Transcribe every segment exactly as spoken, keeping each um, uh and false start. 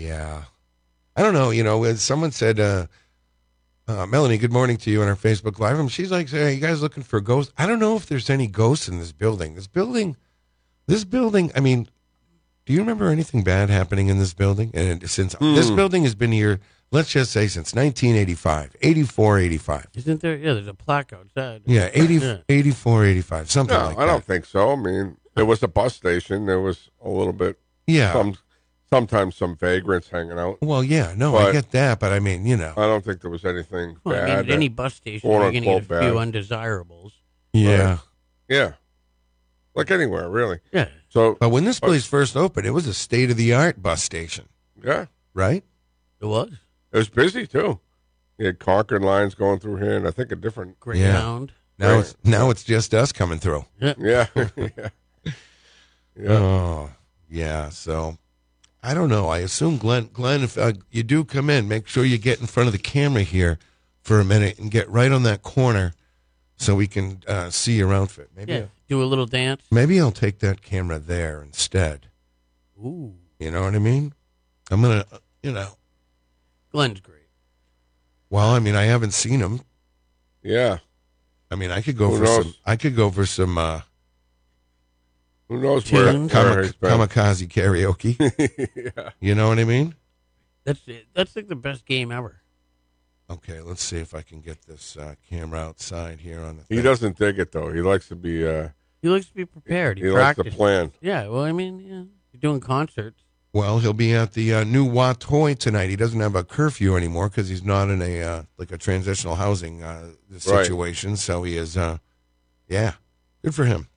yeah. I don't know. You know, someone said, uh, uh, Melanie, good morning to you on our Facebook Live. And she's like, hey, you guys looking for ghosts? I don't know if there's any ghosts in this building. This building, this building, I mean, do you remember anything bad happening in this building? And since mm. this building has been here, let's just say since nineteen eighty-five, eighty-four, eighty-five. Isn't there? Yeah, there's a plaque outside. Yeah, eighty, yeah. eighty-four, eighty-five, something no, like that. I don't think so. I mean, there was a bus station. There was a little bit. Yeah. Some, sometimes some vagrants hanging out. Well, yeah, no, I get that, but I mean, you know. I don't think there was anything well, bad. I mean, at any bus station, you're going to get a bad. few undesirables. Yeah. Right. Yeah. Like anywhere, really. Yeah. So, but when this place first opened, it was a state-of-the-art bus station. Yeah. Right? It was. It was busy, too. You had Concord lines going through here, and I think a different... Greyhound. Yeah. Now, it's, now it's just us coming through. Yeah. Yeah. yeah. yeah. Oh, yeah, so... I don't know. I assume, Glenn, Glenn, if uh, you do come in, make sure you get in front of the camera here for a minute and get right on that corner so we can uh, see your outfit. Maybe yeah, I'll, do a little dance. Maybe I'll take that camera there instead. Ooh. You know what I mean? I'm going to, you know. Glenn's great. Well, I mean, I haven't seen him. Yeah. I mean, I could go Who for knows? some, I could go for some, uh, Who knows where, where Kamik- he's been. kamikaze karaoke? yeah. You know what I mean? That's it. That's like the best game ever. Okay, let's see if I can get this uh, camera outside here on the He thing. doesn't dig it, though. He likes to be... Uh, He likes to be prepared. He, he likes to practices. plan. Yeah, well, I mean, yeah, you're doing concerts. Well, he'll be at the uh, new Watoy tonight. He doesn't have a curfew anymore because he's not in a uh, like a transitional housing uh, situation. Right. So he is, uh, yeah, good for him.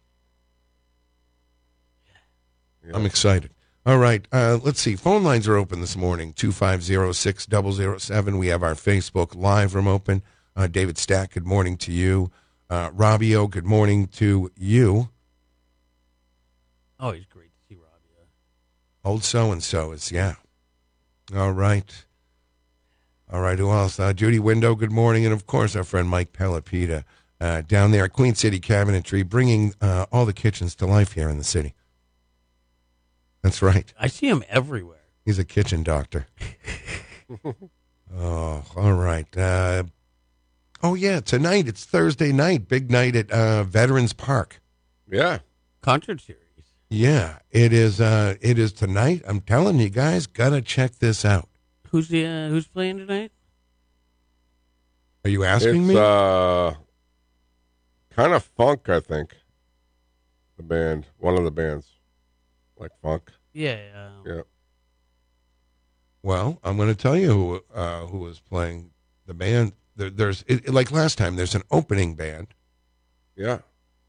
Yeah. I'm excited. All right, uh, let's see. Phone lines are open this morning, two five zero, six zero zero seven. We have our Facebook Live room open. Uh, David Stack, good morning to you. Uh, Robbio, good morning to you. Oh, he's great to see Robbio. Old so-and-so is, yeah. All right. All right, who else? Uh, Judy Window, good morning. And, of course, our friend Mike Pellepita uh, down there at Queen City Cabinetry, bringing uh, all the kitchens to life here in the city. That's right. I see him everywhere. He's a kitchen doctor. Oh, all right. Uh, oh, yeah, tonight. It's Thursday night. Big night at uh, Veterans Park. Yeah. Concert series. Yeah, it is. Uh, it is tonight. I'm telling you guys, gotta check this out. Who's the uh, Who's playing tonight? Are you asking it's, me? Uh, kind of funk, I think. The band, one of the bands, like funk. Yeah. Um, yeah. Well, I'm going to tell you who uh, who is playing the band. There, there's it, like last time. There's an opening band. Yeah.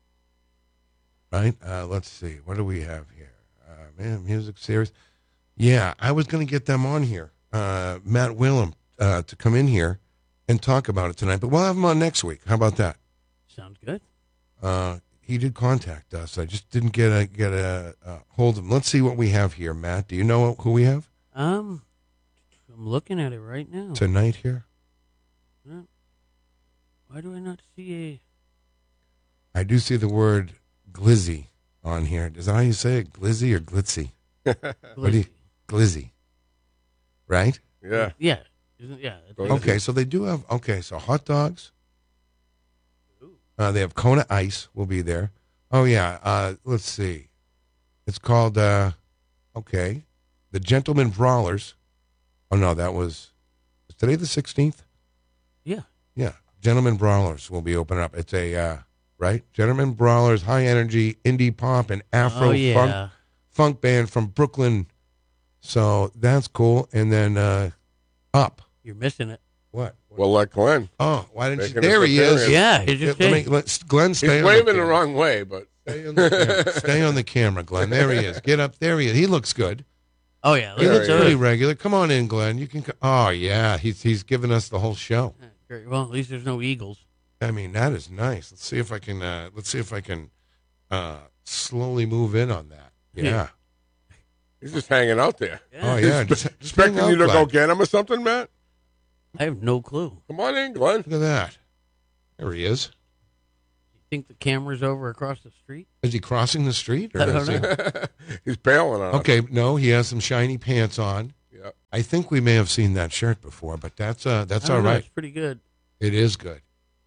Right. Uh, let's see. What do we have here? Uh, man, music series. Yeah, I was going to get them on here, uh, Matt Willem, uh, to come in here and talk about it tonight. But we'll have him on next week. How about that? Sounds good. Uh, he did contact us. I just didn't get a get a uh, hold of him. Let's see what we have here, Matt. Do you know who we have? Um, I'm looking at it right now. Tonight here? Uh, why do I not see I do see the word glizzy on here. Is that how you say it? Glizzy or glitzy? a What do you, glizzy. Right? Yeah. Yeah. Isn't, yeah. Okay, so they do have, okay, so hot dogs. Uh, they have Kona Ice will be there. Oh, yeah. Uh, let's see. It's called, uh, okay, the Gentleman Brawlers. Oh, no, that was, is today the sixteenth? Yeah. Yeah. Gentleman Brawlers will be opening up. It's a, uh, right? Gentleman Brawlers, high energy, indie pop, and Afro oh, yeah. funk, funk band from Brooklyn. So that's cool. And then uh, Up. You're missing it. What? Well, like Glenn. Oh, why didn't Making you? There his he is. appearance. Yeah. He just Let me, did. let, Glenn, stay He's on waving the, the camera. wrong way, but Stay on, the camera. Stay on the camera, Glenn. There he is. Get up. There he is. He looks good. Oh, yeah. He There looks he pretty is. regular. Come on in, Glenn. You can. Co- oh yeah, he's he's giving us the whole show. Great. Well, at least there's no Eagles. I mean, that is nice. Let's see if I can. Uh, let's see if I can uh, slowly move in on that. Yeah. Yeah. he's just hanging out there. Yeah. Oh yeah. He's Just, just expecting hang out, you to Glenn. go get him or something, Matt? I have no clue. Come on in, Glenn. Look at that. There he is. You think the camera's over across the street? Is he crossing the street? Or I don't is he- know. He's bailing on us. Okay, no, he has some shiny pants on. Yep. I think we may have seen that shirt before, but that's uh that's I don't all know, right. It's pretty good. It is good.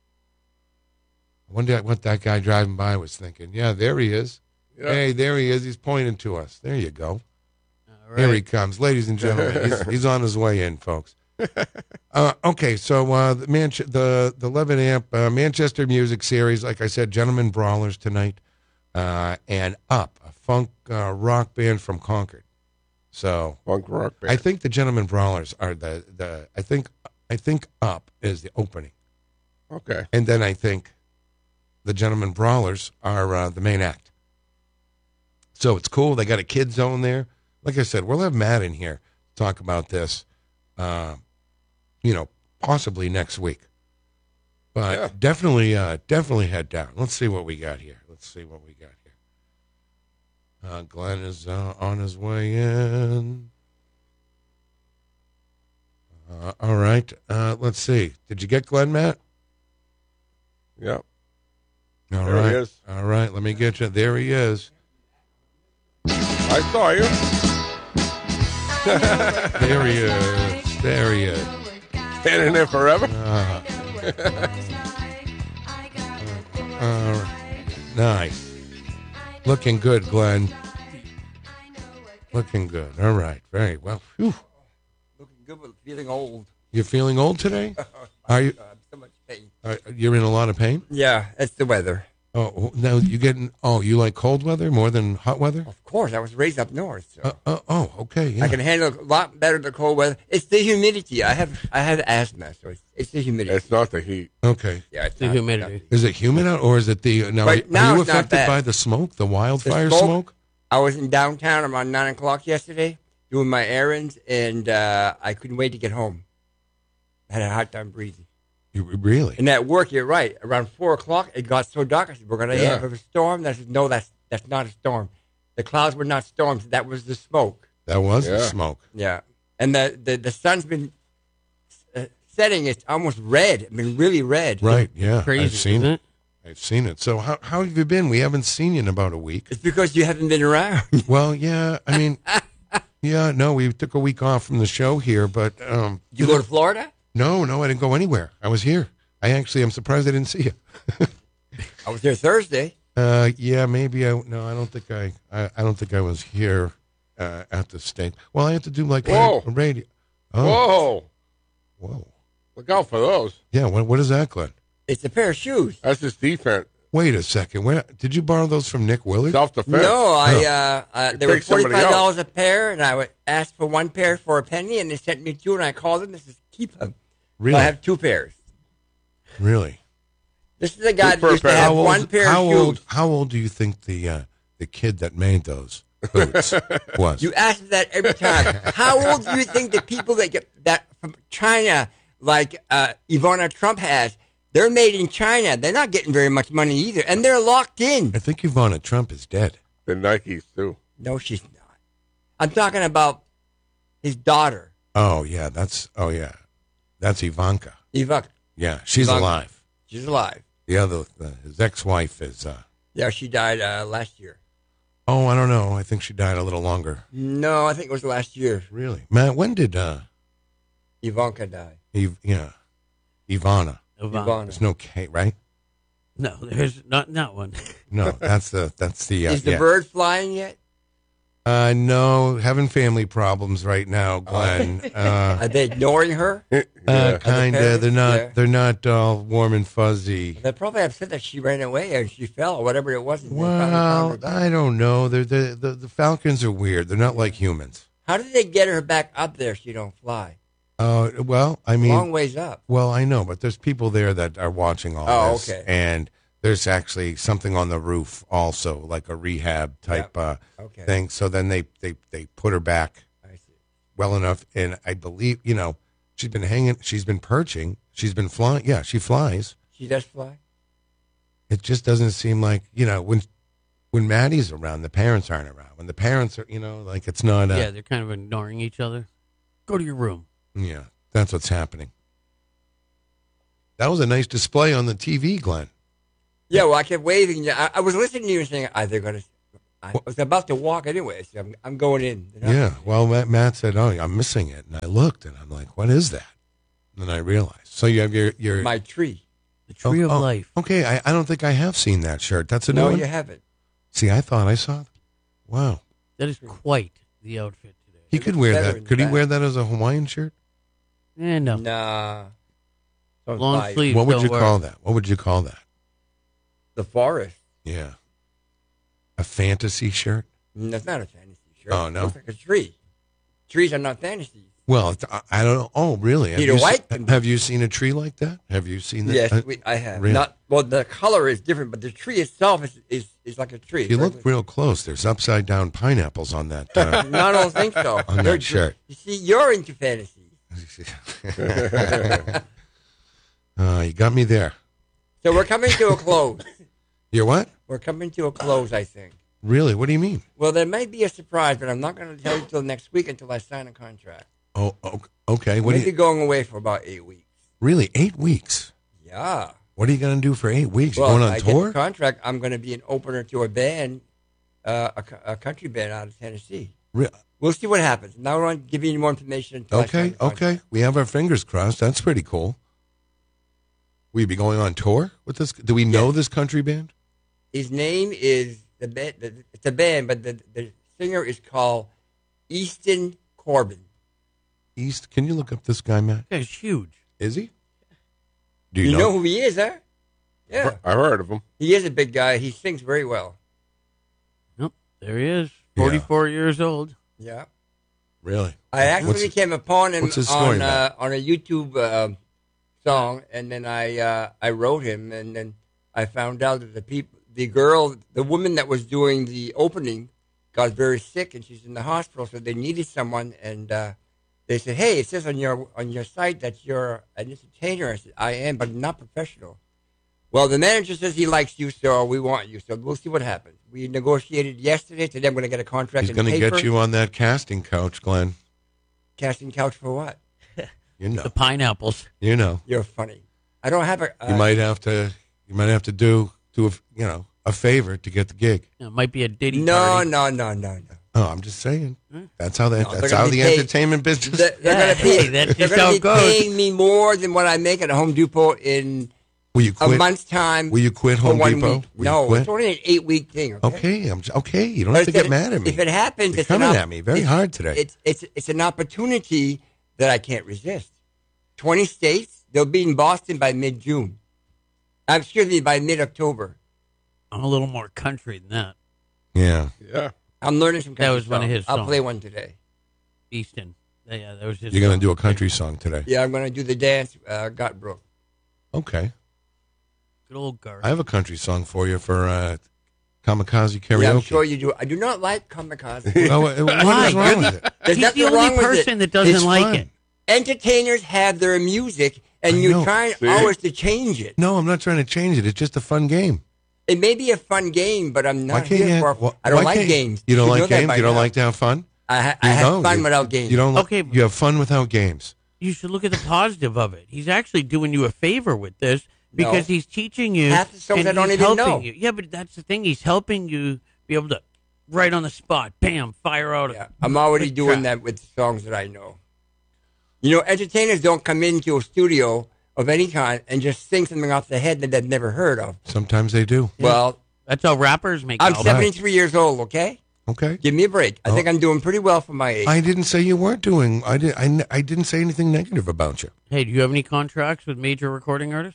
I wonder what that guy driving by was thinking. Yeah, there he is. Yep. Hey, there he is. He's pointing to us. There you go. All right. Here he comes, ladies and gentlemen. he's, he's on his way in, folks. Uh, okay, so uh, the Manche- the the eleven amp uh, Manchester Music Series, like I said, Gentlemen Brawlers tonight, uh, and Up, a funk uh, rock band from Concord. So Funk rock band. I think the Gentlemen Brawlers are the the. I think I think Up is the opening, Okay. and then I think the Gentlemen Brawlers are uh, the main act. So it's cool. They got a kid zone there. Like I said, we'll have Matt in here to talk about this. Uh, you know, possibly next week. But Yeah. definitely, uh, definitely head down. Let's see what we got here. Let's see what we got here. Uh, Glenn is uh, on his way in. Uh, all right. Uh, let's see. Did you get Glenn, Matt? Yep. All There right. he is. All right. Let me get you. There he is. I saw you. There he is. There he is. Standing there forever. Uh, all right. Nice. Looking good, Glenn. Looking good. All right. Very well. Whew. Looking good, but feeling old. You're feeling old today? Are you? I'm so much pain. Are, you're in a lot of pain? Yeah, it's the weather. Oh, now you getting? Oh, you like cold weather more than hot weather? Of course, I was raised up north, so Uh, uh, oh, okay. Yeah. I can handle a lot better the cold weather. It's the humidity. I have I have asthma, so it's, it's the humidity. It's not the heat. Okay. yeah, it's The not- humidity. Is it humid out, or is it the? Now, Right are, now are you it's not affected bad. by the smoke, the wildfire The smoke? smoke? I was in downtown around nine o'clock yesterday doing my errands, and uh, I couldn't wait to get home. I had a hard time breathing. You, really? And at work, you're right. Around four o'clock, it got so dark. I said, "We're gonna Yeah. have a storm." I said, "No, that's that's not a storm. The clouds were not storms. That was the smoke." That was the Yeah. smoke. Yeah, and the the, the sun's been uh, setting. It's almost red. I mean, really red. Right. Yeah. Crazy, I've seen isn't it. I've seen it. So how how have you been? We haven't seen you in about a week. It's because you haven't been around. Well, yeah. I mean, yeah. No, we took a week off from the show here, but um, Did you go to Florida? no, no, I didn't go anywhere. I was here. I actually, I'm surprised I didn't see you. I was there Thursday. Uh, yeah, maybe I. No, I don't think I. I, I don't think I was here uh, at the state. Well, I had to do like Whoa. a radio. Oh, Whoa. whoa. Look out for those. Yeah. What What is that, Glenn? It's a pair of shoes. That's his defense. Wait a second. Where did you borrow those from Nick Willard? Self defense. No, I uh, uh, they were take somebody forty five dollars a pair, and I would ask for one pair for a penny, and they sent me two, and I called them. This is keep them. Really? So I have two pairs. Really? This is a guy Two that per used to pair. have How old? one pair how of shoes. old? How old do you think the uh, the kid that made those boots was? You ask me that every time. How old do you think the people that get that from China, like uh, Ivana Trump has, they're made in China. They're not getting very much money either, and they're locked in. I think Ivana Trump is dead. The Nikes, too. No, she's not. I'm talking about his daughter, Oh yeah, that's oh yeah, that's Ivanka. Ivanka. Yeah, she's Ivanka. alive. She's alive. The other, the, his ex-wife is. Uh, Yeah, she died uh, last year. oh, I don't know. I think she died a little longer. No, I think it was last year. Really, Matt? When did uh, Ivanka died. Eve, yeah, Ivana? Ivana. Ivana. There's no K, right? No, there's not not one. No, that's the that's the. Uh, Is the yeah. bird flying yet? Uh, no, having family problems right now, Glenn. Uh, Are they ignoring her? uh, Yeah. kind of. parents? They're not. Yeah. They're not all warm and fuzzy. They're probably upset that she ran away and she fell or whatever it was. and they finally found Well, her back. I don't know. They're, the the the Falcons are weird. They're not like humans. How did they get her back up there if she don't fly? Uh, well, I mean, Long ways up. well, I know, but there's people there that are watching all Oh, this, okay. and there's actually something on the roof also, like a rehab type uh, Okay. thing. So then they, they they put her back I see. well enough, and I believe you know she's been hanging, she's been perching, she's been flying. Yeah, she flies. She does fly? It just doesn't seem like you know when when Maddie's around, the parents aren't around. When the parents are, you know, like it's not. Uh, Yeah, they're kind of ignoring each other. Go to your room. Yeah, that's what's happening. That was a nice display on the T V, Glenn. Yeah, well, I kept waving. I, I was listening to you and saying, are they going to I was about to walk anyway, so I'm, I'm going in. You know? Yeah. Well, Matt, Matt said, "Oh, I'm missing it," and I looked, and I'm like, "What is that?" And then I realized. So you have your your My tree. The tree oh, of oh, life. Okay, I, I don't think I have seen that shirt. That's a new No, one. you haven't. See, I thought I saw it. Wow. That is quite the outfit today. He It could looks wear better that. in the Could he back. wear that as a Hawaiian shirt? Eh, no. Nah. Don't Long buy it. sleeve. What would don't you worry. call that? What would you call that? The forest. Yeah. A fantasy shirt? Mm, That's not a fantasy shirt. Oh, no? It looks like a tree. Trees are not fantasies. Well, it's- I, I don't know. Oh, really? Have Peter you se- White can be. have you seen a tree like that? Have you seen that? Yes, Uh, we, I have. really? Not well. The color is different, but the tree itself is is, is like a tree. you Very look real close. There's upside down pineapples on that. Uh, No, I don't think so. On that They're- shirt. You see, you're into fantasy. uh, you got me there. So we're coming to a close. You're what? We're coming to a close, I think. Really? What do you mean? Well, there may be a surprise, but I'm not going to tell you until next week until I sign a contract. Oh, o- okay. What We'll do be you, going away for about eight weeks. really? Eight weeks? Yeah. What are you going to do for eight weeks? You Well, going on I get the tour? contract. I'm going to be an opener to a band, uh, a, co- a country band out of Tennessee. Re- We'll see what happens. Now I won't give you any more information until I sign Okay, the contract. okay. We have our fingers crossed. That's pretty cool. Will you be going on tour with this? Do we know Yes. this country band? His name is the band. The, it's a band, but the the singer is called Easton Corbin. East. Can you look up this guy, Matt? That is huge. Is he? Do You, you, know? who he is, huh? Yeah, I heard of him. he is a big guy. He sings very well. Yep, there he is. Yeah. forty-four years old. Yeah, Really? I actually What's- came upon him what's his story on uh, about? on a YouTube uh, song, and then I uh, I wrote him, and then I found out that the people, the girl, the woman that was doing the opening, got very sick, and she's in the hospital, so they needed someone, and uh, they said, "Hey, it says on your on your site that you're an entertainer." I said, "I am, but not professional." Well, the manager says he likes you, so we want you. So we'll see what happens. We negotiated yesterday. Today I'm going to get a contract. He's in going to paper. get you on that casting couch, Glenn. Casting couch for what? You know. The pineapples. You know. You're funny. I don't have a. Uh, You might have to. You might have to do do a, you know a favor to get the gig. It might be a ditty No, party. no, no, no, no. Oh, I'm just saying. That's how that. No, they're that's gonna how be the paid- entertainment business. They're, they're Yeah, going to hey, be, that's they're just gonna how be it goes. paying me more than what I make at Home Depot in will you a quit? month's time. Will you quit for Home one Depot? week. Will you no, quit? it's only an eight-week thing. Okay. Okay, I'm okay. You don't But have to if get it- mad at me. If it happens, You're it's an coming op- at me very it's- hard today. It's it's it's an opportunity that I can't resist. Twenty states. They'll be in Boston by mid-June. Uh, excuse me, by mid-October. I'm a little more country than that. yeah. Yeah. I'm learning some. That country was one of songs. his I'll songs. play one today. Easton. Yeah, that was his You're going song. to do a country song today. Yeah, I'm going to do the dance. Uh, Got Brook. Okay. Good old Garth. I have a country song for you for uh, Kamikaze Karaoke. Yeah, I'm sure you do. I do not like kamikaze. Oh, what what Why? is wrong with it? There's He's nothing the only wrong with person it. that doesn't It's like fun. it. Entertainers have their music, and I you're know. trying See? always to change it. No, I'm not trying to change it. It's just a fun game. It may be a fun game, but I'm Why not can't here you? for. wh- I don't why like can't games. You don't should know like that games. by You don't now. like to have fun. I, ha- I You have don't. fun You- without games. You don't. Okay. You have fun without games. You should look at the positive of it. He's actually doing you a favor with this because No. he's teaching you. Half the songs and I don't he's even helping know. You. Yeah, but that's the thing. He's helping you be able to, right on the spot, bam, fire out. Yeah, A I'm already quick doing track. that with songs that I know. You know, entertainers don't come into a studio of any kind and just sing something off the head that they've never heard of. Sometimes they do. Well, That's how rappers make I'm albums. seventy-three years old. Okay, Okay. give me a break. I Oh. think I'm doing pretty well for my age. I didn't say you weren't doing. I did. I, n- I didn't say anything negative about you. Hey, do you have any contracts with major recording artists?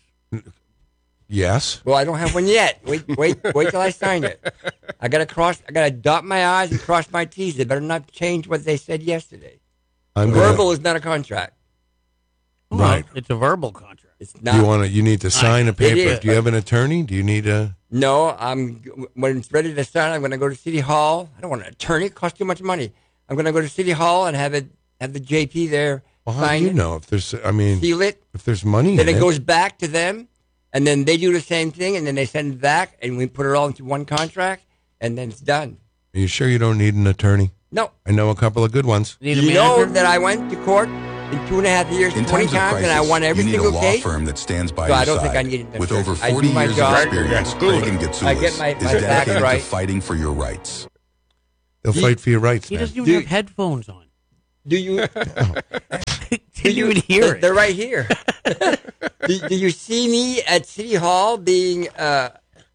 Yes. Well, I don't have one yet. Wait, wait, wait till I sign it. I gotta cross. I gotta dot my I's and cross my T's. They better not change what they said yesterday. I'm gonna- Verbal is not a contract. Well, Right. It's a verbal contract. It's You not. want to? You need to sign a It paper. is. Do you have an attorney? Do you need a? No, I'm when it's ready to sign. I'm going to go to City Hall. I don't want an attorney; it costs too much money. I'm going to go to City Hall and have it have the J P there Well, how do sign you it, know if there's? I mean, seal it. if there's money Then in it it, goes back to them, and then they do the same thing, and then they send it back, and we put it all into one contract, and then it's done. Are you sure you don't need an attorney? No, I know a couple of good ones. Need a you know manager? that I went to court in two and a half years, In twenty times of times, crisis, and I won every you need single a law case. firm that stands by So your I don't think side. I need an With attorney. over I do forty my years job. of experience, Good. Craig and I get Gitsoulas my- is my dedicated facts right. to fighting for your rights. They'll He- fight for your rights, He man. doesn't even Dude. have headphones on. Do you? Didn't even hear they're, it. they're right here. do, do you see me at City Hall being uh,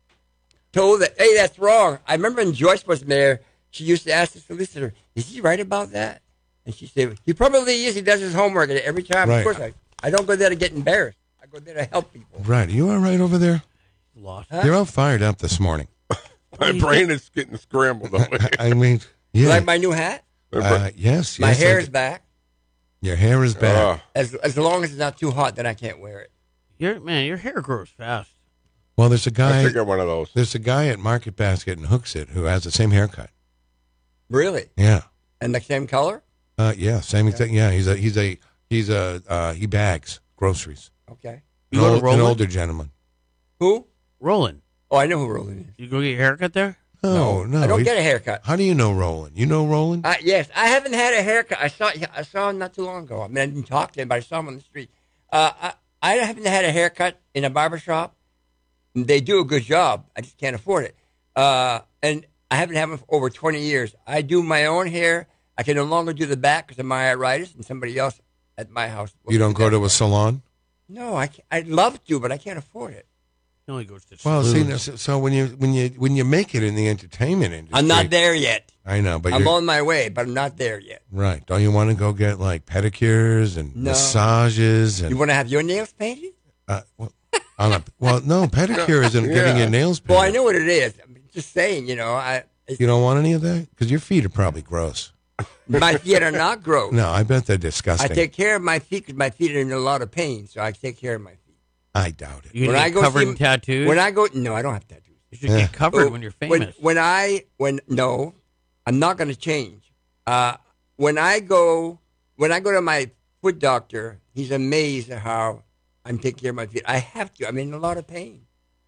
told that, hey, that's wrong? I remember when Joyce was mayor, she used to ask the solicitor, is he right about that? And she said, he probably is. He does his homework every time. Right. Of course, I, I don't go there to get embarrassed. I go there to help people. Right. Are you all right over there? Lost. Huh? You're all fired up this morning. My brain is getting scrambled. Over here. I mean, yeah. Like my new hat? Uh, yes. My yes, hair I- is back. Your hair is back. Uh, As as long as it's not too hot, then I can't wear it. Your man, your hair grows fast. well, there's a I guy. think I'm one of those. There's a guy at Market Basket in Hooksett who has the same haircut. Really? Yeah. And the same color? Uh, yeah. Same exact. Yeah. He's a. He's a. He's a. Uh, he bags groceries. Okay. An, You go to old, an Roland? older gentleman. Who? Roland, Oh, I know who Roland is. you go get your haircut there? Oh no. I don't he- get a haircut. How do you know Roland? You know Roland? Uh, yes, I haven't had a haircut. I saw I saw him not too long ago. I mean, I didn't talk to him, but I saw him on the street. Uh, I, I haven't had a haircut in a barber shop. They do a good job. I just can't afford it. Uh, and I haven't had one for over twenty years. I do my own hair. I can no longer do the back because of my arthritis, and somebody else at my house. will you do don't go that. to a salon? No, I can't, I'd love to, but I can't afford it. He only goes to Well, see, saloons. so so when you when you when you make it in the entertainment industry, I'm not there yet. I know, but I'm you're on my way, but I'm not there yet. right. Don't you want to go get like pedicures and No. massages and You want to have your nails painted? uh, well, on a, well, no, pedicure isn't getting Yeah. your nails painted. Well, I know what it is. I'm just saying, you know, I it's, You don't want any of that because your feet are probably gross. my feet are not gross. No, I bet they're I disgusting. take care of my feet because my feet are in a lot of pain, so I take care of my feet. I doubt it. You when get I go covered see- in tattoos. When I go, no, I don't have tattoos. you should Yeah. get covered Oh, when you're When, famous. when I when no, I'm not going to change. Uh, when I go when I go to my foot doctor, he's amazed at how I'm taking care of my feet. I have to. I'm in a lot of pain.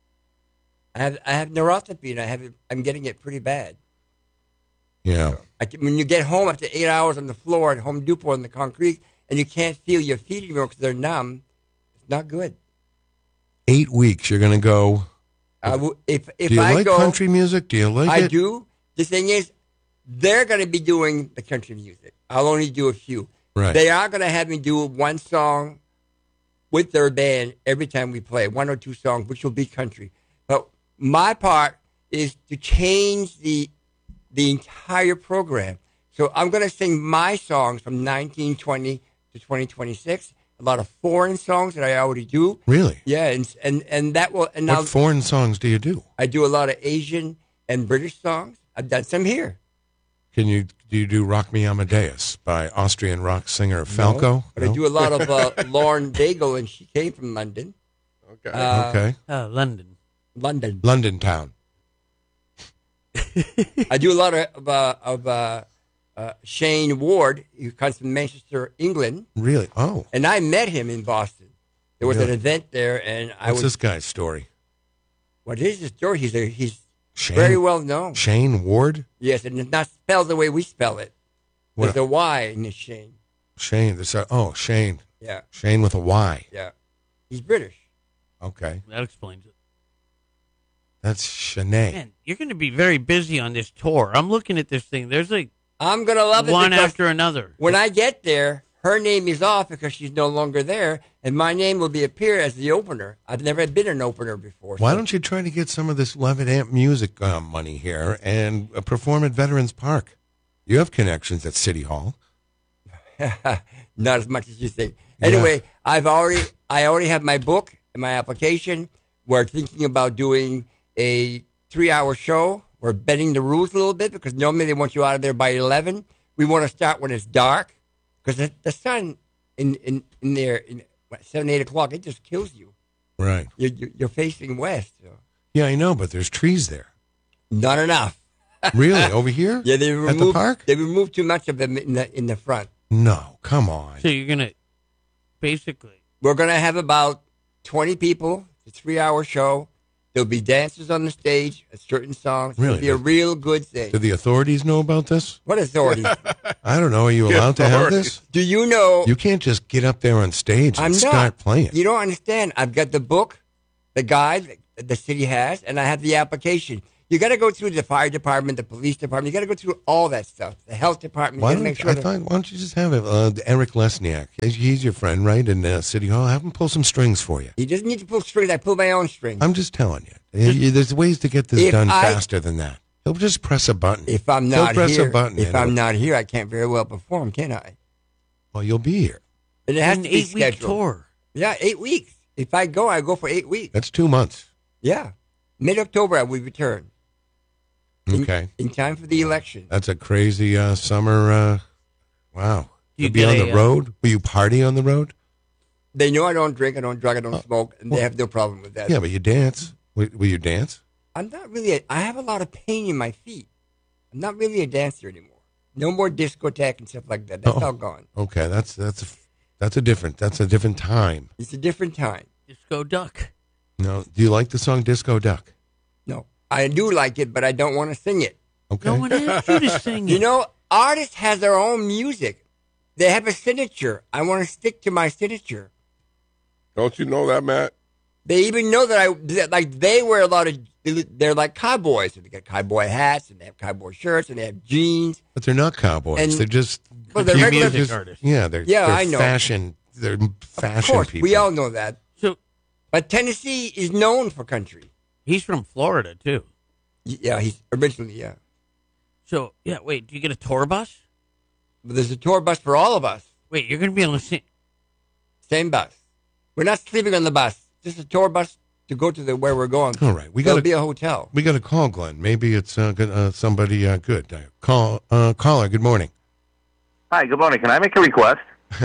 I have I have neuropathy, and I have it, I'm getting it pretty bad. Yeah. I can, when you get home after eight hours on the floor at Home Depot on the concrete, and you can't feel your feet anymore because they're numb, it's not good. Eight weeks. You're going to go. I w- if if Do you I like go, country music? Do you like I it? do. The thing is, they're going to be doing the country music. I'll only do a few. Right. They are going to have me do one song with their band every time we play, one or two songs, which will be country. But my part is to change the the entire program. So I'm going to sing my songs from nineteen twenty to twenty twenty-six. A lot of foreign songs that I already do. Really? Yeah, and and, and that will. And What now foreign songs do you do? I do a lot of Asian and British songs. I've done some here. Can you do you do "Rock Me Amadeus" by Austrian rock singer Falco? But I do a lot of uh, Lauren Daigle, and she came from London. Okay. Uh, Okay, uh, London. London. London Town. I do a lot of uh, of uh, uh, Shane Ward, who comes from Manchester, England, Really? Oh, and I met him in Boston. There was an Really? event there, and I what's was. this guy's story? What is his story? He's a, he's Shane very well known. Shane Ward. Yes, and it's not spelled the way we spell it. What? There's a Y in his Shane. Shane. This. Uh, oh, Shane. Yeah, Shane with a Y. yeah. He's British. Okay, That explains it. that's Shanae. Man, you're going to be very busy on this tour. I'm looking at this thing. There's like I'm gonna love it one because after another. when I get there, her name is off because she's no longer there, and my name will be appear as the opener. I've never been an opener before. Why so- don't you try to get some of this Levitt Amp music uh, money here and uh, perform at Veterans Park? You have connections at City Hall. Not as much as you think. Anyway, I've already I already have my book and my application. We're thinking about doing a three-hour show. We're bending the rules a little bit because normally they want you out of there by eleven. We want to start when it's dark because the, the sun in, in, in there in what, seven eight o'clock it just kills you. Right. You're, you're you're facing west. So. Yeah, I know, but there's trees there. Not enough. Really? Over here? Yeah, they At removed the park? they removed too much of them in the in the front. No, come on. So you're going to basically. We're going to have about twenty people, a three-hour show. There'll be dancers on the stage, a certain songs. Really? It'll be a real good thing. Do the authorities know about this? What authority? I don't know. Are you The allowed to have authorities. this? Do you know? You can't just get up there on stage and I'm start not. playing. You don't understand. I've got the book, the guide that the city has, and I have the application. You got to go through the fire department, the police department. You got to go through all that stuff. The health department. Why You got don't, to make sure. I that- thought, why don't you just have uh, Eric Lesniak? He's, he's your friend, right? In uh, City Hall. Have him pull some strings for you. he doesn't need to pull strings. I pull my own strings. I'm just telling you. You- There's ways to get this If done I- faster than that. He'll just press a button. if I'm He'll not press here, a button. if and I'm it'll- not here, I can't very well perform, can I? Well, you'll be here. And it has An to be eight week scheduled. tour. Yeah, eight weeks. If I go, I go for eight weeks. That's two months. Yeah, mid October I will return. In- Okay. In, time for the election. That's a crazy uh, summer. Uh, wow. You You'll be get on a, the uh, road? Will you party on the road? They know I don't drink, I don't drug, I don't smoke, and they have no problem with that. Yeah, but you dance. Will, will you dance? I'm not really. A, I have a lot of pain in my feet. I'm not really a dancer anymore. No more discotheque and stuff like that. That's Oh. all gone. Okay, that's that's a, that's a different that's a different time. It's a different time. Disco Duck. No, do you like the song Disco Duck? No, I do like it, but I don't want to sing it. Okay. No one asked you to sing it. You know, artists have their own music. They have a signature. I want to stick to my signature. Don't you know that, Matt? They even know that I that, like they wear a lot of. They're like cowboys. So they got cowboy hats and they have cowboy shirts and they have jeans. But they're not cowboys. And- they're just Well, they're they're regular music just- artists. Yeah, they're Yeah, they're I know. fashion. They're fashion Of course, people. we all know that. So But Tennessee is known for country. he's from Florida too. Y- Yeah, he's originally yeah. So yeah, wait, do you get a tour bus? But there's a tour bus for all of us. Wait, you're gonna be able to sing. Same bus. We're not sleeping on the bus. Just a tour bus to go to the where we're going. All right, we There'll got be to a hotel. we got to call Glenn. Maybe it's uh, good, uh, somebody uh, good. Uh, call uh, caller. Good morning. Hi, good morning. Can I make a request?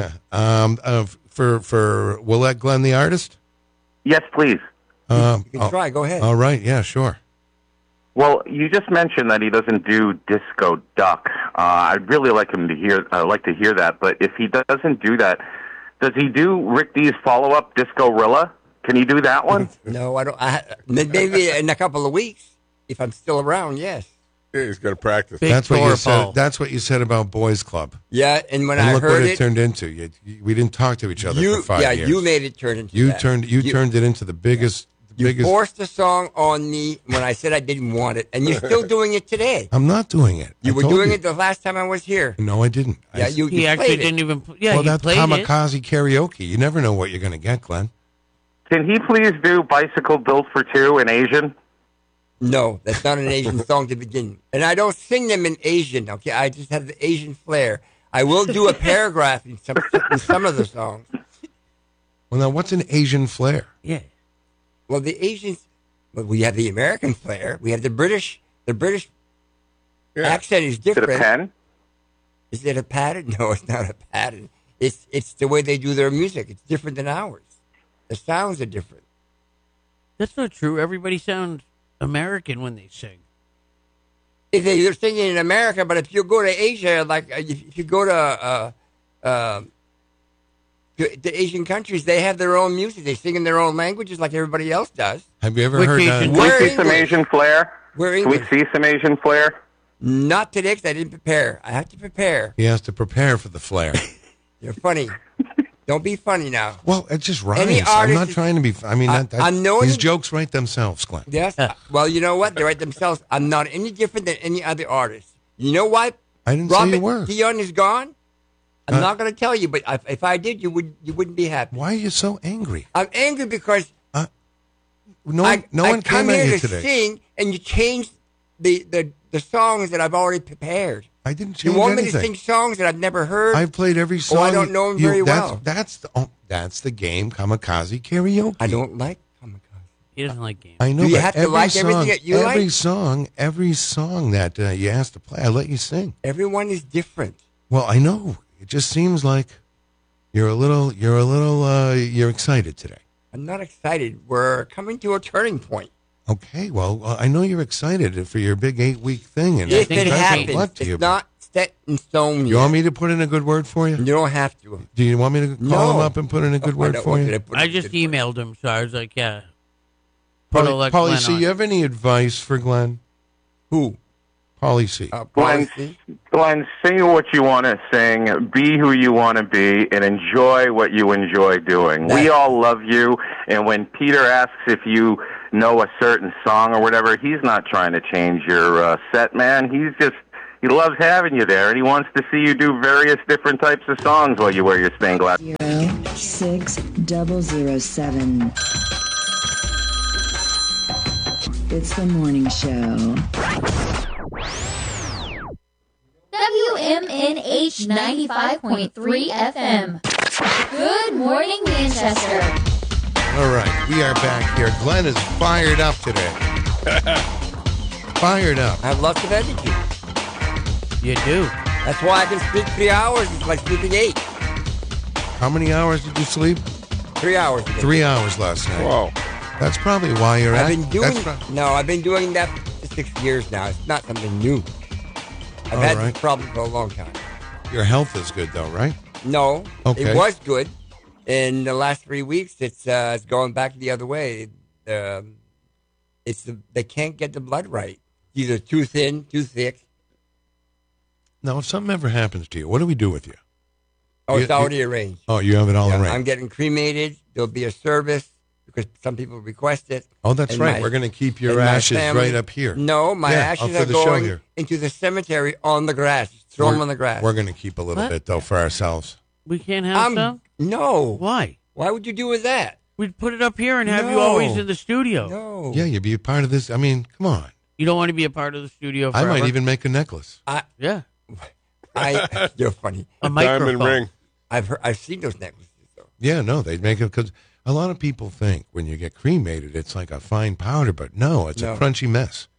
um, uh, for for Willette Glenn, the artist. Yes, please. Um, You can oh, try. Go ahead. all right. Yeah. Sure. Well, you just mentioned that he doesn't do Disco Duck. Uh, I'd really like him to hear. Uh, like to hear that. But if he doesn't do that, does he do Rick D's follow-up Disco Rilla? Can he do that one? No, I don't. I, maybe in a couple of weeks, if I'm still around. Yes. Yeah, he's going to practice. Big That's what tour, you said. Paul. That's what you said about Boys Club. Yeah, and when And I look heard what it, it, turned into. You, you- we didn't talk to each other you for five yeah, years. you made it turn into You that. turned you, turned it into the biggest. The You biggest. forced the song on me when I said I didn't want it, and you're still doing it today. I'm not doing it. You I were told doing you. it the last time I was here. No, I didn't. I Yeah, s- you, He you actually played it. didn't even. Pl- yeah, well, he that's played it. kamikaze karaoke. You never know what you're going to get, Glenn. Can he please do Bicycle Built for Two in Asian? No, that's not an Asian song to begin. And I don't sing them in Asian, okay? I just have the Asian flair. I will do a paragraph in some, in some of the songs. Well, now what's an Asian flair? Yeah. Well, the Asians, well, we have the American flair. We have the British. The British Yeah. accent is Is it different. a pen? Is it a pattern? No, it's not a pattern. It's it's the way they do their music. It's different than ours. The sounds are different. That's not true. Everybody sounds American when they sing. If they- they're singing in America, but if you go to Asia, like uh, if, if you go to uh, uh, to, to Asian countries, they have their own music. They sing in their own languages, like everybody else does. Have you ever Which heard? Asian- Uh, Can we We're see some English. Asian flair? We're Can we English. see some Asian flair? Not today, because I didn't prepare. I have to prepare. he has to prepare for the flair. You're funny. Don't be funny now. Well, it just rhymes. Any I'm artist not is- trying to be. I mean, I- that, that, I'm knowing- these jokes write themselves, Glenn. Yes. Well, you know what? They write themselves. I'm not any different than any other artist. You know why? I didn't say Robert you were. Dion is gone. I'm Uh, not going to tell you, but if, if I did, you would you wouldn't be happy. Why are you so angry? I'm angry because No, I, one, no I one come came at here you to today. sing, and you change the, the, the songs that I've already prepared. I didn't You change want me anything. to sing songs that I've never heard? I've played every song. Oh, I don't know 'em you- very that's, well. That's the oh, that's the game, kamikaze karaoke. I don't like kamikaze. He doesn't like games. I know. Do you but have to every like song, everything that you every like? song, every song that uh, you asked to play, I let you sing. Everyone is different. Well, I know. It just seems like you're a little, you're a little, uh, you're excited today. I'm not excited. We're coming to a turning point. Okay, well, uh, I know you're excited for your big eight week thing, and I If think it that's happens, what to it's you. not set in stone You yet. want me to put in a good word for you? You don't have to. Do you want me to call No. him up and put in a good I word don't for want you? to put I it- just good word. emailed him, so I was like, yeah. Put a Paulie, like Paulie Glenn C, on. you have any advice for Glenn? Who? Paulie C. Uh, Glenn, policy? Glenn, sing what you want to sing, be who you want to be, and enjoy what you enjoy doing. That- We all love you, and when Peter asks if you know a certain song or whatever. He's not trying to change your uh, set, man. He's just, he loves having you there, and he wants to see you do various different types of songs while you wear your stained glass. Zero six double zero seven. It's the morning show. W M N H ninety-five point three F M. Good morning, Manchester. All right, we are back here. Glenn is fired up today. Fired up. I have lots of energy. You do. That's why I can sleep three hours. It's like sleeping eight. How many hours did you sleep? Three hours. Three hours last night. Whoa. That's probably why you're I've at. been doing. That's pro- No, I've been doing that for six years now. It's not something new. I've All had right. this problem for a long time. Your health is good, though, right? No, Okay. it was good. In the last three weeks, it's uh, it's going back the other way. Um, it's the, they can't get the blood right. It's either too thin, too thick. Now, if something ever happens to you, what do we do with you? Oh, You- it's already arranged. Oh, you have it all Yeah, arranged. I'm getting cremated. There'll be a service because some people request it. Oh, that's And right. my- We're going to keep your and my ashes family- right up here. No, my Yeah, ashes up for are the show going here. into the cemetery on the grass. Just throw them on the grass. We're going to keep a little What? bit, though, for ourselves. We can't have I'm, some? no. Why? Why would you do with that? We'd put it up here and have you No. always in the studio. No. Yeah, you'd be a part of this. I mean, come on. You don't want to be a part of the studio I forever? might even make a necklace. I, Yeah. I, you're funny. A Diamond microphone. ring. I've heard, I've seen those necklaces though. Yeah, no, they'd make it because a lot of people think when you get cremated, it's like a fine powder, but no, it's No. a crunchy mess.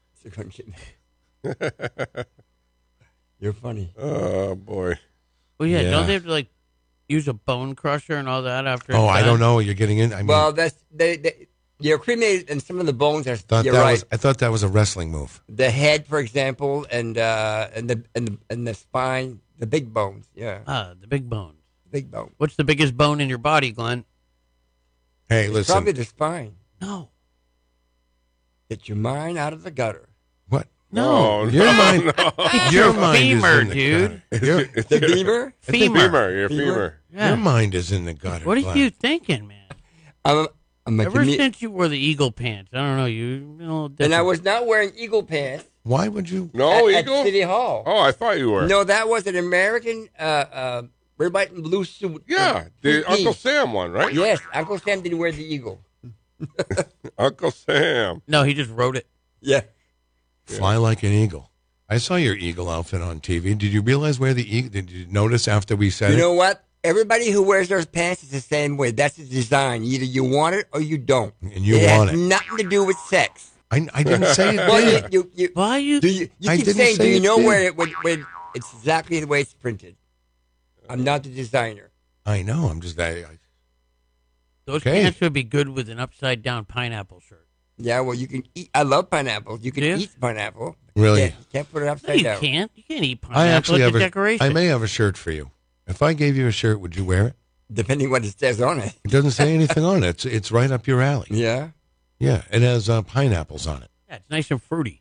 You're funny. Oh, boy. Well, yeah, Yeah. don't they have to, like, use a bone crusher and all that after Oh, it's I done? don't know what you're getting in. I mean, Well, that's they, they. You're cremated, and some of the bones are. thought you're that right. was, I thought that was a wrestling move. The head, for example, and uh, and the and the and the spine, the big bones. Yeah, Ah, the big bone. big bone. What's the biggest bone in your body, Glenn? Hey, It's listen. probably the spine. No. Get your mind out of the gutter. What? No. Oh, Your no, mind, no. It's your your mind femur, is in the dude. gutter. Your, The beaver. Femur. Femur. Your Femur? femur. Yeah. your mind is in the gutter. What are Glenn. you thinking, man? I'm a, I'm a Ever comme- since you wore the eagle pants, I don't know, you, you know, and I was not wearing eagle pants Why would you? No, at, Eagle? at City Hall. Oh, I thought you were. No, that was an American uh, uh, red, white, and blue suit. Yeah, the Suit Uncle piece. Sam one, right? Yes, Uncle Sam didn't wear the eagle. Uncle Sam. No, he just wrote it. Yeah. Fly like an eagle. I saw your eagle outfit on T V. Did you realize where the eagle? Did you notice after we said You it? know what? Everybody who wears those pants is the same way. That's the design. Either you want it or you don't. And you it want has it. nothing to do with sex. I, I didn't say it. Well, did. you, you, you, Why you? do you, you I keep didn't saying, say do you it know did. where it when, when it's exactly the way it's printed? I'm not the designer. I know. I'm just. I, I, Those Okay. pants would be good with an upside down pineapple shirt. Yeah, well, you can eat. I love pineapples. You can Yeah? eat pineapple. Really? Yeah, you can't put it No, upside you down. can't. You can't eat pineapple. I actually it's have a a. decoration. I may have a shirt for you. If I gave you a shirt, would you wear it? Depending what it says on it. It doesn't say anything on it. It's it's right up your alley. Yeah. Yeah, it has uh, pineapples on it. Yeah, it's nice and fruity.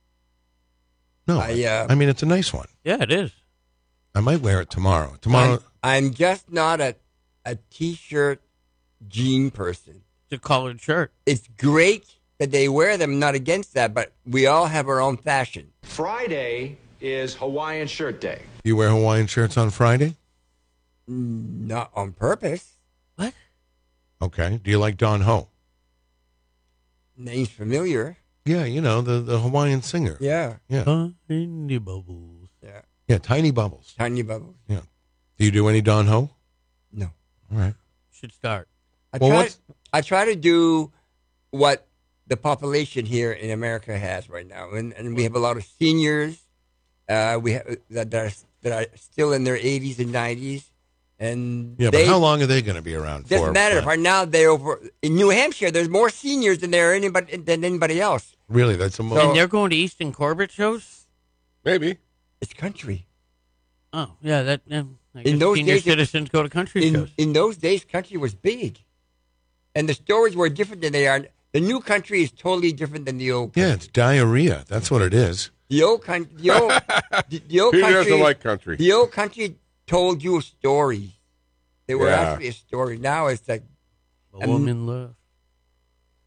No, I, uh, I mean it's a nice one. Yeah, it is. I might wear it tomorrow. Tomorrow. I'm, I'm just not a a t-shirt jean person. It's a collared shirt. It's great that they wear them. Not against that, but we all have our own fashion. Friday is Hawaiian Shirt Day. You wear Hawaiian shirts on Friday? Not on purpose. What? Okay. Do you like Don Ho? Name's familiar. Yeah, you know the the Hawaiian singer. Yeah. Yeah, Tiny bubbles. Yeah. yeah. Tiny Bubbles. Tiny bubbles. Yeah. Do you do any Don Ho? No. All right. Should start. I Well, try. what's- I try to do what the population here in America has right now, and and we have a lot of seniors. Uh, we have that that are, that are still in their eighties and nineties, and Yeah, they, but how long are they going to be around doesn't for? matter. Uh, Right now, they're over in New Hampshire. There's more seniors than there are anybody than anybody else. Really, that's a mo- So- And they're going to Easton Corbett shows? Maybe. It's country. Oh, yeah. That. Yeah, I guess those senior days, it- citizens go to country In shows. in those days, country was big, and the stories were different than they are. The new country is totally different than the old. Country. yeah, it's diarrhea. That's what it is. The old country, the old, the, the old Peter country, doesn't like country. The old country told you a story. They were Yeah. actually a story. Now it's like, A woman love.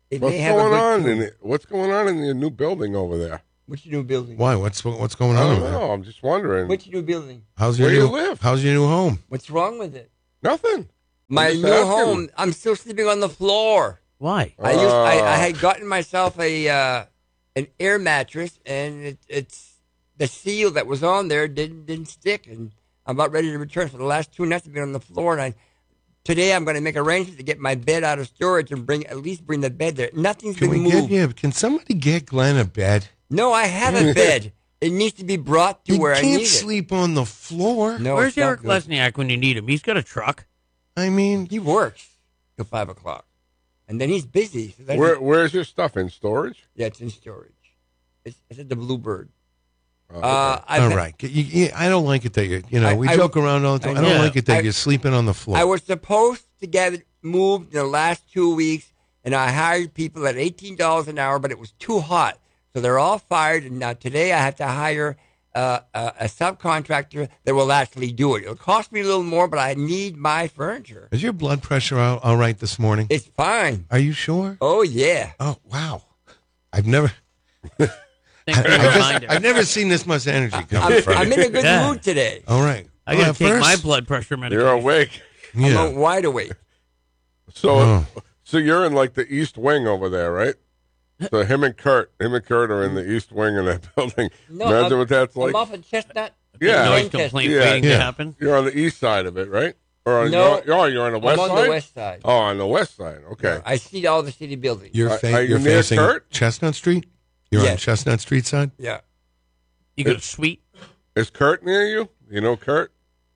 It What's may have a going good on tune. in it? What's going on in your new building over there? Which new building? Why? What's what's going I on? don't over there? know. I'm just wondering. Which new building? How's your Where do new you live? How's your new home? What's wrong with it? Nothing. My just new asking. home. I'm still sleeping on the floor. Why? I used. I, I Ah. had gotten myself a uh, an air mattress, and it, it's the seal that was on there didn't didn't stick, and I'm about ready to return. For the last two nights, I've been on the floor, and I today I'm going to make arrangements to get my bed out of storage and bring at least bring the bed there. Nothing's Can been we moved. get you? Can somebody get Glenn a bed? No, I have a bed. It needs to be brought to You where I can't need sleep on the floor. it. No, Where's it's not Eric good. Lesniak when you need him? He's got a truck. I mean, He works till five o'clock, and then he's busy. So that's Where Where's your stuff in storage? yeah, it's in storage. It's, it's at the Bluebird. Oh, Uh, okay. I've all had- right. You, you, I don't like it that you, you know, I- we I- joke around all the time. I, I don't know. like it that I- you're sleeping on the floor. I was supposed to get it moved in the last two weeks, and I hired people at eighteen dollars an hour, but it was too hot. So they're all fired, and now today I have to hire uh, a, a subcontractor that will actually do it. It'll cost me a little more, but I need my furniture. Is your blood pressure all, all right this morning? It's fine. Are you sure? Oh, yeah. Oh, wow. I've never Thanks I for the guess, reminder. I've never seen this much energy come I'm, from I'm you. in a good Yeah. mood today. All right. I got Well, to take first- my blood pressure medication. You're awake. Yeah. I'm wide awake. So, Oh. so you're in like the East Wing over there, right? So him and Kurt, him and Kurt are in the East Wing of that building. No, Imagine I'm, what that's I'm like. off of Chestnut. Yeah. Noise Manchester. complaint Yeah. waiting Yeah. to happen. You're on the east side of it, right? Or on, No. you're, oh, you're on the west I'm on side. the west side. Oh, on the west side. Okay. I see all the city buildings. You're, Are- fa- are you you're near facing Kurt? Chestnut Street? You're on Yes. Chestnut Street side? Yeah. You got a suite. Is Kurt near you? You know Kurt?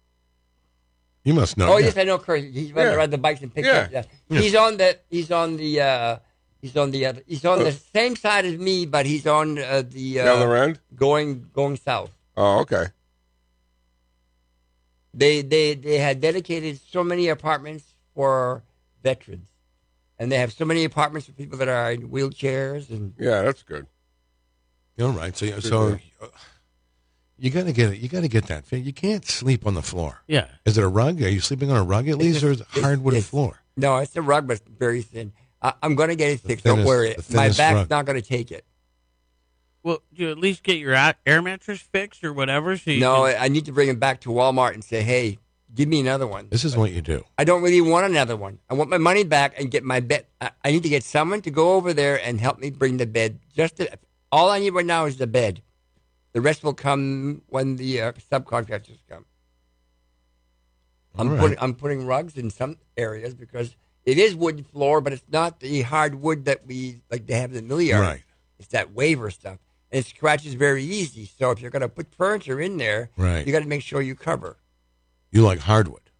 You must know. Oh that. yes, I know Kurt. He's running Yeah. around the bikes and picks Yeah. up. Yeah. He's on the. He's on the. Uh, he's on the other. He's on the same side as me, but he's on uh, the. Uh, The other end? Going going south. Oh, okay. They they they had dedicated so many apartments for veterans, and they have so many apartments for people that are in wheelchairs and. Yeah, that's good. All right. So, so uh, you got to get it. You got to get that. thing. You can't sleep on the floor. Yeah. Is it a rug? Are you sleeping on a rug at least, or is it It's- hardwood it's- floor? No, it's a rug, but it's very thin. I, I'm going to get it fixed. thinnest- Don't worry. the My thinnest back's rug. not going to take it. Well, do you at least get your a- air mattress fixed or whatever? So you No, can- I need to bring it back to Walmart and say, "Hey, give me another one." This is what you do. I don't really want another one. I want my money back and get my bed. I, I need to get someone to go over there and help me bring the bed. Just to, all I need right now is the bed. The rest will come when the uh, subcontractors come. I'm All right. putting I'm putting rugs in some areas because it is wood floor, but it's not the hard wood that we like to have in the mill yard. Right. It's that waiver stuff, and it scratches very easy. So if you're going to put furniture in there, Right. you got to make sure you cover. You like hardwood?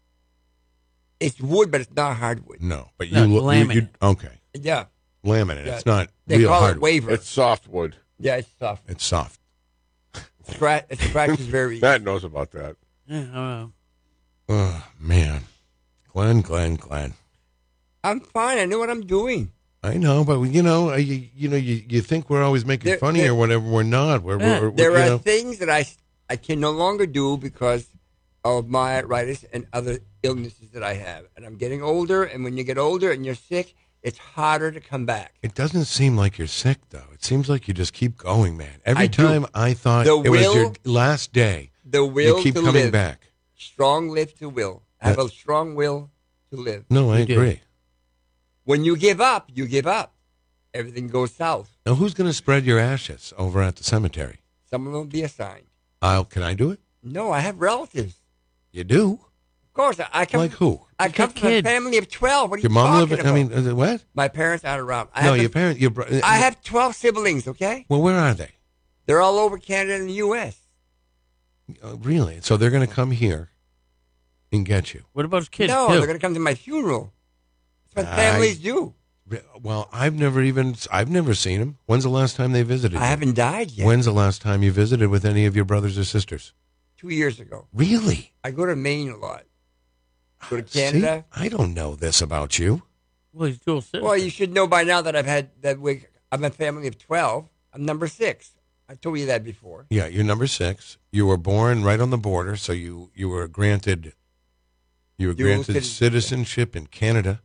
It's wood, but it's not hardwood. No, but you, No, lo- you, you laminate. okay. Yeah, Laminate. Yeah. It's not they real call hardwood. it waiver. It's softwood. yeah, it's soft. It's soft. Scratch, it scratches very easy. Matt knows about that. Yeah, I don't know. Oh man, Glenn, Glenn, Glenn. I'm fine. I know what I'm doing. I know, but you know, uh, you, you know, you, you think we're always making There- funny there- or whatever. We're not. We're, Yeah. we're, we're There you are know, things that I, I can no longer do because of my arthritis and other illnesses that I have. And I'm getting older, and when you get older and you're sick, it's harder to come back. It doesn't seem like you're sick, though. It seems like you just keep going, man. Every I do. time I thought The it was your will- last day, The will you keep to coming live. back. Strong live to will. I have a strong will to live. No, I You do. agree. When you give up, you give up. Everything goes south. Now, who's going to spread your ashes over at the cemetery? Someone will be assigned. I'll. Can I do it? No, I have relatives. You do? Of course, I I come. Like who? I You come got from kids. a family of twelve. What are Your you mom talking live? about? I mean, uh, what? My parents aren't around. I No, have your a- parents. Your bro- I have twelve siblings. Okay, Well, where are they? they're all over Canada and the U S Uh, really? So they're going to come here and get you. What about his kids, no, too? they're going to come to my funeral. That's what I- families do. Re- Well, I've never even. I've never seen them. When's the last time they visited? I you? haven't died yet. When's the last time you visited with any of your brothers or sisters? Two years ago. Really? I go to Maine a lot. Go to See, Canada. I don't know this about you. Well, he's dual citizen. Well, you should know by now that I've had that. We, I'm a family of twelve. I'm number six. I told you that before. Yeah, you're number six. You were born right on the border, so you, you were granted you were Dual granted citizenship. citizenship in Canada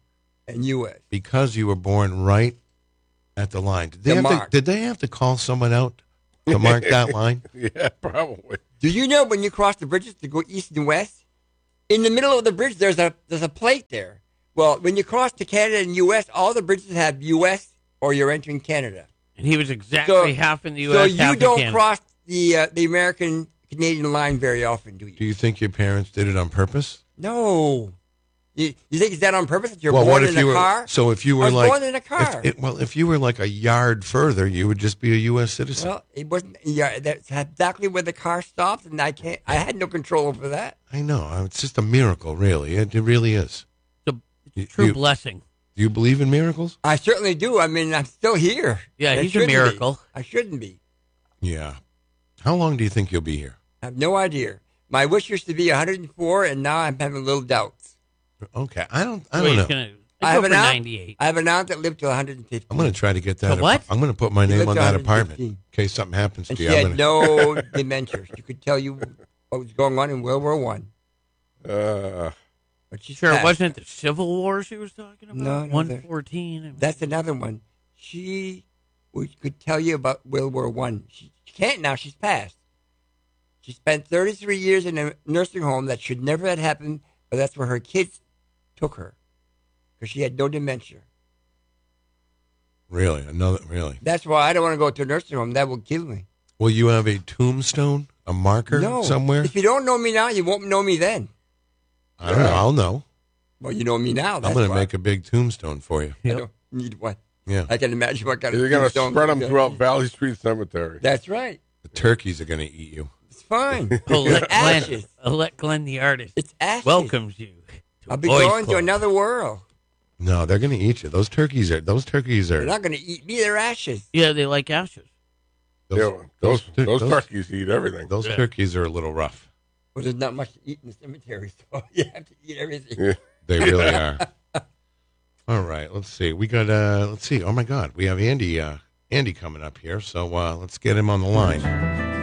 and U S. Because you were born right at the line. Did they, The have to, mark. did they have to call someone out to mark that line? Yeah, probably. Do you know when you cross the bridges to go east and west, in the middle of the bridge there's a there's a plate there. Well, when you cross to Canada and U S, all the bridges have U S or you're entering Canada. And he was exactly So- half in the U S. So half you in don't Canada. cross the uh, the American Canadian line very often, do you? Do you think your parents did it on purpose? No. You, you think it's that on purpose? That you're well, born what if in you a were? car? So if you were I was like, born in a car. if it- well, if you were like a yard further, you would just be a U S citizen. Well, it wasn't. Yeah, that's exactly where the car stopped, and I can't. I had no control over that. I know. It's just a miracle, really. It, it really is. It's a You- true you- blessing. Do you believe in miracles? I certainly do. I mean, I'm still here. Yeah, I he's a shouldn't be. miracle. I shouldn't be. Yeah. How long do you think you'll be here? I have no idea. My wish used to be one hundred four, and now I'm having little doubts. Okay, I don't. I Wait, don't he's know. Gonna, I I have go an for aunt. ninety-eight. I have an aunt that lived to one hundred fifty. I'm going to try to get that. So what? I'm going to put my You name lived on to that one hundred apartment fifteen. in case something happens And to she you. I'm had gonna- no dementia. She could tell you what was going on in World War One. Uh, But she's Sure, it passed. wasn't the Civil War she was talking about? No, no, one fourteen. That's another one. She would, could tell you about World War One. She, she can't now. She's passed. She spent thirty-three years in a nursing home that should never have happened, but that's where her kids took her because she had no dementia. Really, another really. That's why I don't want to go to a nursing home. That will kill me. Will you have a tombstone, a marker No. somewhere? If you don't know me now, you won't know me then. I don't know. I'll know. Well, you know me now. I'm That's going to why. make a big tombstone for you. I don't need one. Yeah. I can imagine what kind of you're going to tombstone- spread them throughout Valley Street Cemetery. That's right. The turkeys are going to eat you. It's fine. Oh, It's let Glenn, ashes. uh, let Glenn the artist It's ashes. welcomes you. To I'll be Boys going to Club. another world. No, they're going to eat you. Those turkeys are. Those turkeys They're are. not going to eat me. They're ashes. Yeah, they like ashes. Yeah, those tur- those turkeys eat everything. Those Yeah. turkeys are a little rough. Well, there's not much to eat in the cemetery, so you have to eat everything. Yeah. They really are. All right, let's see. We got. uh Let's see. Oh my God, we have Andy. uh Andy coming up here. So uh let's get him on the line.